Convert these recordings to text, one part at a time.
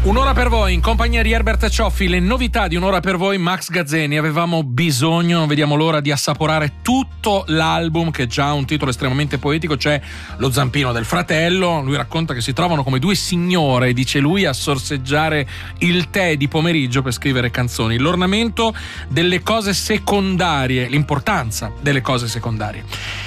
Un'ora per voi in compagnia di Herbert Cioffi, le novità di Un'ora per voi, Max Gazzeni. Avevamo bisogno, non vediamo l'ora di assaporare tutto l'album, che già ha un titolo estremamente poetico. C'è Lo zampino del fratello, lui racconta che si trovano come due signore, dice lui, a sorseggiare il tè di pomeriggio per scrivere canzoni. L'ornamento delle cose secondarie, l'importanza delle cose secondarie.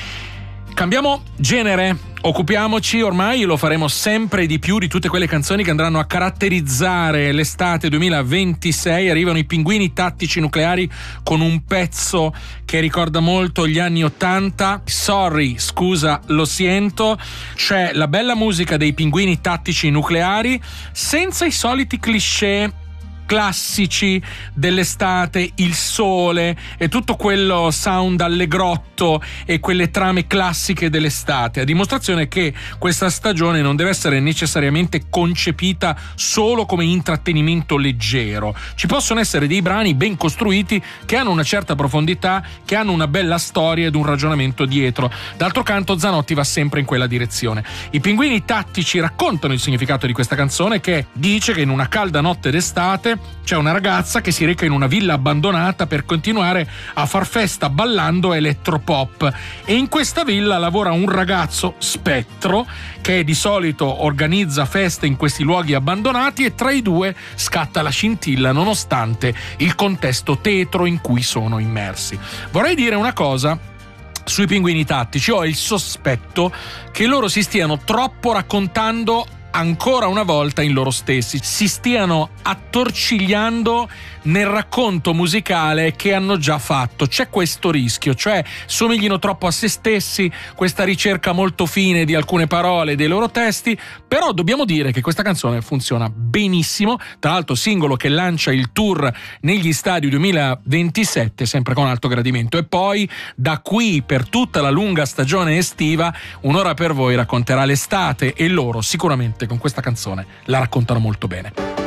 Cambiamo genere. Occupiamoci ormai, lo faremo sempre di più, di tutte quelle canzoni che andranno a caratterizzare l'estate 2026. Arrivano i Pinguini Tattici Nucleari con un pezzo che ricorda molto gli anni '80. Sorry, scusa, lo siento. C'è la bella musica dei Pinguini Tattici Nucleari senza i soliti cliché classici dell'estate, il sole e tutto quello sound allegrotto e quelle trame classiche dell'estate, a dimostrazione che questa stagione non deve essere necessariamente concepita solo come intrattenimento leggero. Ci possono essere dei brani ben costruiti che hanno una certa profondità, che hanno una bella storia ed un ragionamento dietro. D'altro canto Zanotti va sempre in quella direzione. I Pinguini Tattici raccontano il significato di questa canzone, che dice che in una calda notte d'estate c'è una ragazza che si reca in una villa abbandonata per continuare a far festa ballando elettropop, e in questa villa lavora un ragazzo spettro che di solito organizza feste in questi luoghi abbandonati, e tra i due scatta la scintilla nonostante il contesto tetro in cui sono immersi. Vorrei dire una cosa sui Pinguini Tattici: ho il sospetto che loro si stiano troppo raccontando ancora una volta in loro stessi, si stiano attorcigliando nel racconto musicale che hanno già fatto. C'è questo rischio, cioè somiglino troppo a se stessi, questa ricerca molto fine di alcune parole dei loro testi. Però dobbiamo dire che questa canzone funziona benissimo, tra l'altro singolo che lancia il tour negli stadi 2027 sempre con alto gradimento, e poi da qui per tutta la lunga stagione estiva Un'ora per voi racconterà l'estate, e loro sicuramente con questa canzone la raccontano molto bene.